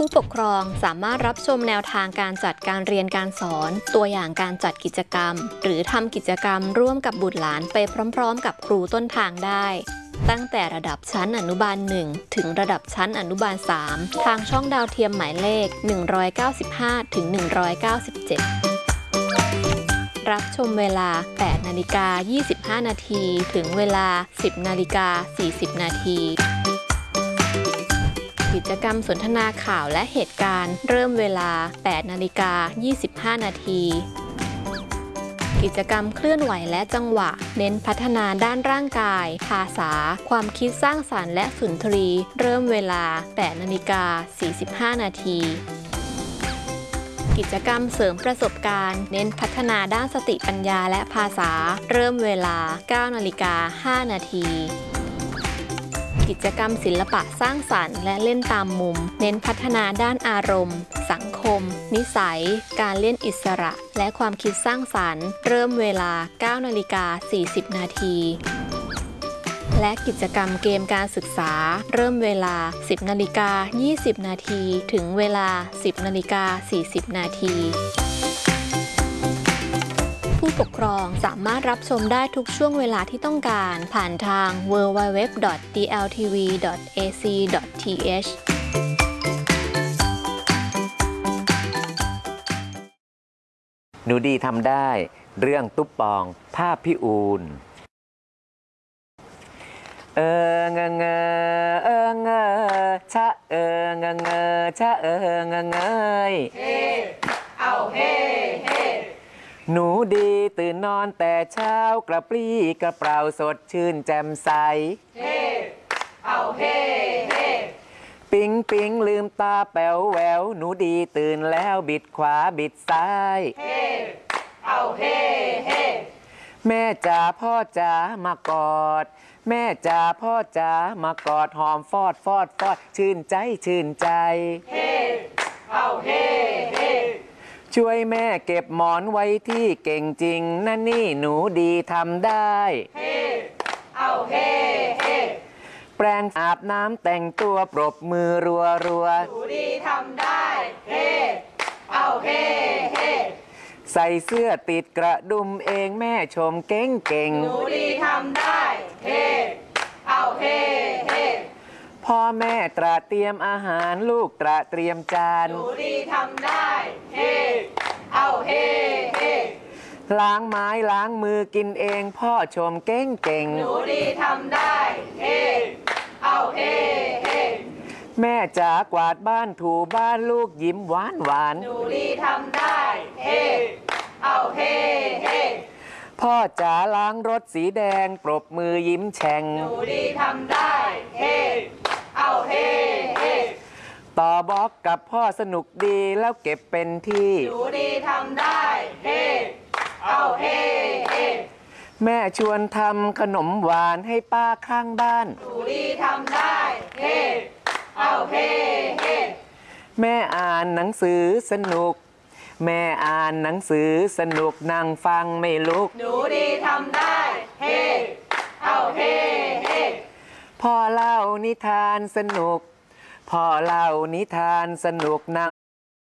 ผู้ปกครองสามารถรับชมแนวทางการจัดการเรียนการสอนตัวอย่างการจัดกิจกรรมหรือทำกิจกรรมร่วมกับบุตรหลานไปพร้อมๆกับครูต้นทางได้ตั้งแต่ระดับชั้นอนุบาล 1 ถึงระดับชั้นอนุบาล 3 ทางช่องดาวเทียมหมายเลข 195 ถึง 197 รับชมเวลา 8:25 นาทีถึงเวลา 10:40 นาทีกิจกรรมสนทนาข่าวและเหตุการณ์เริ่มเวลา 8:25 นาทีกิจกรรมเคลื่อนไหวและจังหวะเน้นพัฒนาด้านร่างกายภาษาความคิดสร้างสรรค์และสุนทรีเริ่มเวลา 8:45 นาทีกิจกรรมเสริมประสบการณ์เน้นพัฒนาด้านสติปัญญาและภาษาเริ่มเวลา 9:05 นาทีกิจกรรมศิลปะสร้างสรรค์และเล่นตามมุมเน้นพัฒนาด้านอารมณ์สังคมนิสัยการเล่นอิสระและความคิดสร้างสรรค์เริ่มเวลา 9:40 นาทีและกิจกรรมเกมการศึกษาเริ่มเวลา 10:20 นาทีถึงเวลา 10:40 นาทีผู้ปกครองสามารถรับชมได้ทุกช่วงเวลาที่ต้องการผ่านทาง www.dltv.ac.th หนูดีทำได้เรื่องตุ๊บปองภาพพี่อูนเงเงเงชะเงเงชะเงเงยเฮเอาเฮเฮหนูดีตื่นนอนแต่เช้ากระปรี้กระเปร่าสดชื่นแจ่มใสเฮเอาเฮเฮปิ๊งปิ๊งลืมตาแป๋วแหววหนูดีตื่นแล้วบิดขวาบิดซ้ายเฮเอาเฮเฮแม่จ๋าพ่อจ๋ามากอดแม่จ๋าพ่อจ๋ามากอดหอมฟอดฟอดฟอดชื่นใจชื่นใจเฮเอาเฮเฮช่วยแม่เก็บหมอนไว้ที่เก่งจริงนะนี่หนูดีทำได้เฮเอาเฮเฮแปรงอาบน้ำแต่งตัวปรบมือรัวรัวหนูดีทำได้เฮเอาเฮเฮใส่เสื้อติดกระดุมเองแม่ชมเก่งเก่งหนูดีทำได้เฮเอาเฮเฮพ่อแม่ตระเตรียมอาหารลูกตระเตรียมจานหนูดีทำได้เฮเอาเฮเฮล้างไม้ล้างมือกินเองพ่อชมเก่งเก่งหนูดีทำได้เฮเอาเฮเฮแม่จ๋ากวาดบ้านถูบ้านลูกยิ้มหวานหวานหนูดีทำได้เฮเอาเฮเฮพ่อจ๋าล้างรถสีแดงปรบมือยิ้มแฉ่งหนูดีทำได้เฮเอาเฮเฮต่อบล็อกกับพ่อสนุกดีแล้วเก็บเป็นที่หนูดีทำได้เฮเอาเฮเฮแม่ชวนทำขนมหวานให้ป้าข้างบ้านหนูดีทำได้เฮเอาเฮเฮแม่อ่านหนังสือสนุกแม่อ่านหนังสือสนุกนั่งฟังไม่ลุกหนูดีทำได้เฮเอาเฮเฮพ่อเล่านิทานสนุกพ่อเล่านิทานสนุกนั่ง